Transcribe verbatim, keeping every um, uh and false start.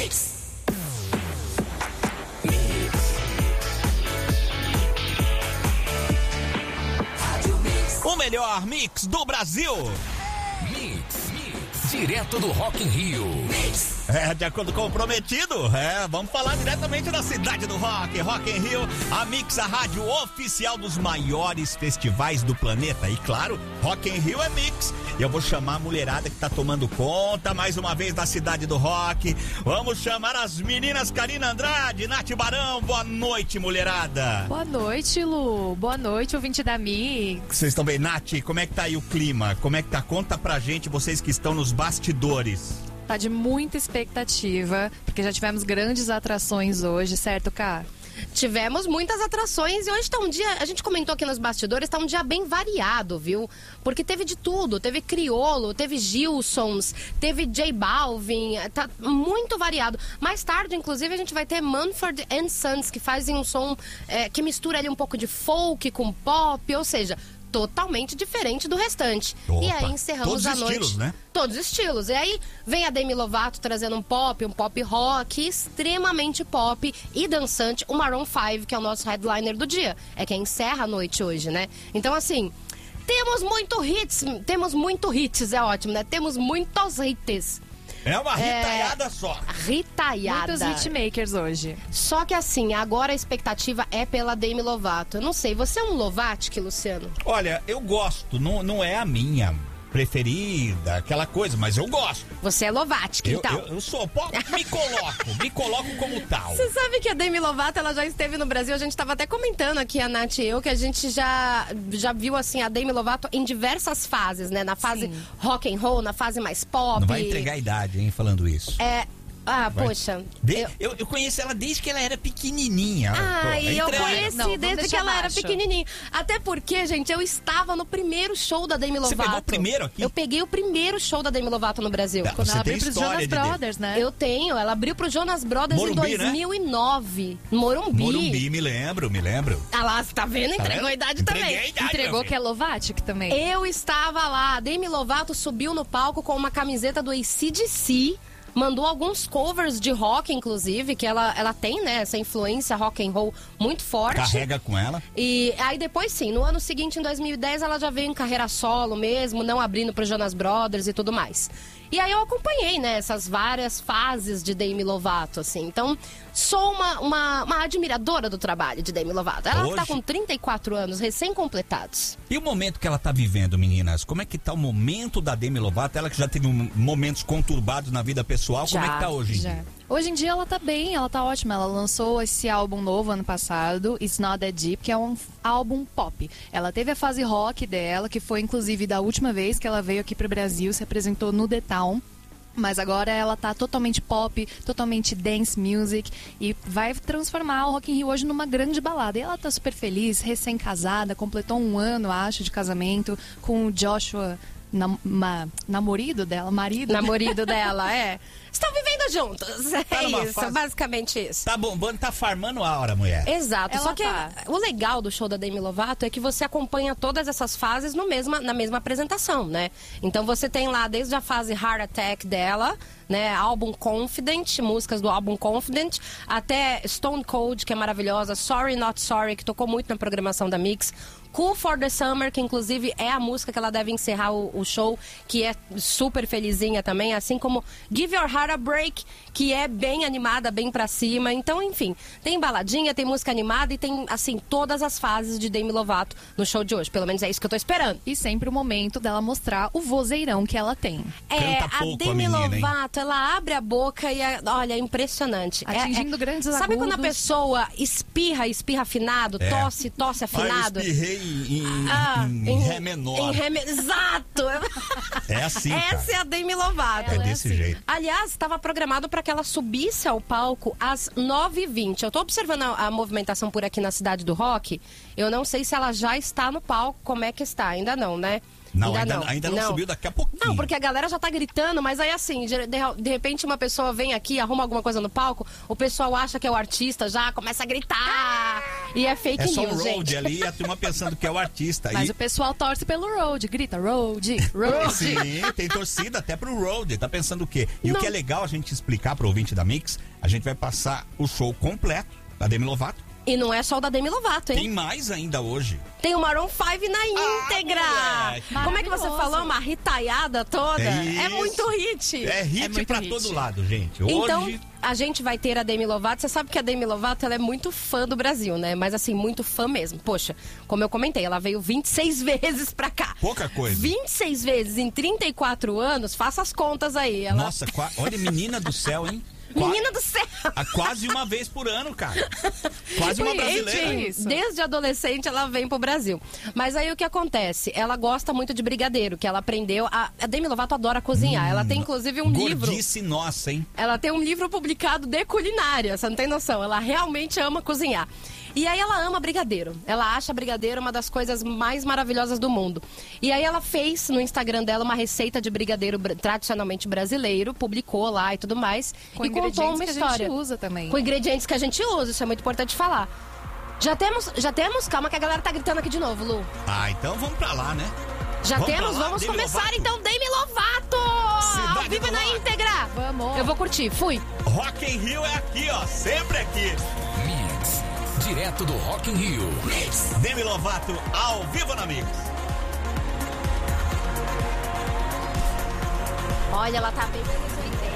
Mix. O melhor mix do Brasil. Mix, mix, direto do Rock in Rio. Mix. É, de acordo com o prometido, é, vamos falar diretamente da cidade do rock, Rock in Rio, a Mix, a rádio oficial dos maiores festivais do planeta. E claro, Rock in Rio é Mix. E eu vou chamar a mulherada que tá tomando conta mais uma vez da cidade do rock. Vamos chamar as meninas Karina Andrade, Nath Barão. Boa noite, mulherada. Boa noite, Lu. Boa noite, ouvinte da Mix. Vocês estão bem? Nath, como é que tá aí o clima? Como é que tá? Conta pra gente, vocês que estão nos bastidores. Tá de muita expectativa, porque já tivemos grandes atrações hoje, certo, Cá? Tivemos muitas atrações e hoje tá um dia, a gente comentou aqui nos bastidores, tá um dia bem variado, viu? Porque teve de tudo, teve Criolo, teve Gilsons, teve J Balvin, tá muito variado. Mais tarde, inclusive, a gente vai ter Mumford and Sons, que fazem um som é, que mistura ali um pouco de folk com pop, ou seja, totalmente diferente do restante. Opa, e aí encerramos todos a os noite. estilos, né? Todos os estilos. E aí vem a Demi Lovato trazendo um pop, um pop rock, extremamente pop e dançante. O Maroon cinco, que é o nosso headliner do dia. É quem encerra a noite hoje, né? Então, assim, temos muito hits. Temos muito hits, é ótimo, né? Temos muitos hits. É uma ritaiada é... só. Ritaiada. Muitos hitmakers hoje. Só que assim, agora a expectativa é pela Demi Lovato. Eu não sei, você é um Lovatic, Luciano? Olha, eu gosto, não, não é a minha preferida, aquela coisa, mas eu gosto. Você é Lovatic, eu, então. Eu, eu sou, pô, me coloco, me coloco como tal. Você sabe que a Demi Lovato, ela já esteve no Brasil, a gente estava até comentando aqui, a Nath e eu, que a gente já, já viu, assim, a Demi Lovato em diversas fases, né? Na fase Sim. rock and roll, na fase mais pop. Não vai entregar a idade, hein, falando isso. É... Ah, Vai. poxa. De, eu... Eu, eu conheço ela desde que ela era pequenininha. Ah, e eu conheci Não, desde que ela abaixo. era pequenininha. Até porque, gente, eu estava no primeiro show da Demi Lovato. Você pegou o primeiro aqui? Eu peguei o primeiro show da Demi Lovato no Brasil. Tá, Quando você ela tem abriu pros história Jonas de Brothers, né? Eu tenho. Ela abriu pro Jonas Brothers Morumbi, em dois mil e nove. Né? Morumbi. Morumbi, me lembro, me lembro. Ah lá, você tá vendo? Entregou vendo? a idade Entreguei também. a idade, Entregou que é Lovatic também. Eu estava lá. A Demi Lovato subiu no palco com uma camiseta do A C D C. Mandou alguns covers de rock, inclusive, que ela, ela tem, né, essa influência rock and roll muito forte. Carrega com ela. E aí depois sim, no ano seguinte, em dois mil e dez, ela já veio em carreira solo mesmo, não abrindo pro Jonas Brothers e tudo mais. E aí eu acompanhei, né, essas várias fases de Demi Lovato, assim. Então, sou uma, uma, uma admiradora do trabalho de Demi Lovato. Ela Hoje... tá com trinta e quatro anos, recém-completados. E o momento que ela tá vivendo, meninas? Como é que tá o momento da Demi Lovato? Ela que já teve um, momentos conturbados na vida pessoal, Já, como é que tá hoje em Já. dia? Hoje em dia ela tá bem, ela tá ótima. Ela lançou esse álbum novo ano passado, It's Not That Deep, que é um álbum pop. Ela teve a fase rock dela, que foi inclusive da última vez que ela veio aqui pro Brasil, se apresentou no The Town. Mas agora ela tá totalmente pop, totalmente dance music e vai transformar o Rock in Rio hoje numa grande balada. E ela tá super feliz, recém-casada, completou um ano, acho, de casamento com o Joshua, nam ma namorido dela, marido. Namorido dela, é. Estão vivendo juntos. É Tá numa isso, fase- basicamente isso. Tá bombando, tá farmando a hora, mulher. Exato, Ela só que tá. o legal do show da Demi Lovato é que você acompanha todas essas fases no mesma, na mesma apresentação, né? Então você tem lá desde a fase Heart Attack dela, né? Álbum Confident, músicas do álbum Confident, até Stone Cold, que é maravilhosa, Sorry Not Sorry, que tocou muito na programação da Mix, Cool for the Summer, que inclusive é a música que ela deve encerrar o, o show, que é super felizinha também, assim como Give Your Heart a Break, que é bem animada, bem pra cima. Então, enfim, tem baladinha, tem música animada e tem, assim, todas as fases de Demi Lovato no show de hoje. Pelo menos é isso que eu tô esperando. E sempre o momento dela mostrar o vozeirão que ela tem. É, Canta a pouco a Demi menina, hein? Lovato, ela abre a boca e, é, olha, é impressionante. É- Atingindo é- grandes Sabe quando a agudos. pessoa espirra, espirra afinado, É. tosse, tosse afinado? Ah, eu espirrei em, em, Ah, em Ré menor. em ré me- Exato! É assim, cara. Essa é a Demi Lovato. É desse jeito. Aliás, estava programado para que ela subisse ao palco às nove e vinte. Eu tô observando a, a movimentação por aqui na Cidade do Rock. Eu não sei se ela já está no palco, como é que está. Ainda não, né? Não, ainda, ainda não, subiu, daqui a pouquinho. Não, porque a galera já tá gritando, mas aí assim, de, de- de repente uma pessoa vem aqui, arruma alguma coisa no palco, o pessoal acha que é o artista, já começa a gritar. E é fake É só news, o road gente. ali e a turma pensando que é o artista. Mas E- o pessoal torce pelo road, grita road, road. Sim, tem torcida até pro road. Tá pensando o quê? E Não. o que é legal a gente explicar pro ouvinte da Mix, a gente vai passar o show completo da Demi Lovato. E não é só o da Demi Lovato, hein? Tem mais ainda hoje. Tem o Maroon cinco na íntegra. moleque. Como é que você Maravilhoso. falou? Uma hitaiada toda? É É, isso. muito hit. É hit É muito pra hit. todo lado, gente. Então, Hoje... a gente vai ter a Demi Lovato. Você sabe que a Demi Lovato ela é muito fã do Brasil, né? Mas assim, muito fã mesmo. Poxa, como eu comentei, ela veio vinte e seis vezes pra cá. Pouca coisa. vinte e seis vezes em trinta e quatro anos, faça as contas aí. Ela... Nossa, qua- olha, menina do céu, hein? Qua- Menina do céu! Ah, quase uma vez por ano, cara. Quase uma Gente, brasileira. isso. Desde adolescente ela vem pro Brasil. Mas aí o que acontece? Ela gosta muito de brigadeiro, que ela aprendeu. A, a Demi Lovato adora cozinhar. Ela tem inclusive um livro. Gordice nossa, hein? Ela tem um livro publicado de culinária, você não tem noção. Ela realmente ama cozinhar. E aí ela ama brigadeiro. Ela acha brigadeiro uma das coisas mais maravilhosas do mundo. E aí ela fez no Instagram dela uma receita de brigadeiro br- tradicionalmente brasileiro, publicou lá e tudo mais. Com e contou ingredientes uma que a história. gente usa também. Com ingredientes que a gente usa, isso é muito importante falar. Já temos, já temos, calma que a galera tá gritando aqui de novo, Lu. Ah, então vamos pra lá, né? Já Vamos temos, pra lá, vamos Demi começar Lovato. então, Demi Lovato! Cidade Ao vivo do e na Rock. íntegra! Vamos. Eu vou curtir, fui! Rock in Rio é aqui, ó. Sempre aqui. Mix. Direto do Rock in Rio. Mix. Demi Lovato ao vivo na Mix. Olha, ela tá bem nos oitenta.